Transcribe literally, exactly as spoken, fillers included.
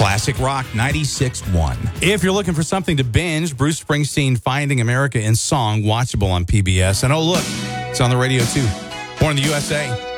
Classic Rock ninety-six point one. If you're looking for something to binge, Bruce Springsteen, Finding America in Song, watchable on P B S. And oh, look, it's on the radio too. Born in the U S A.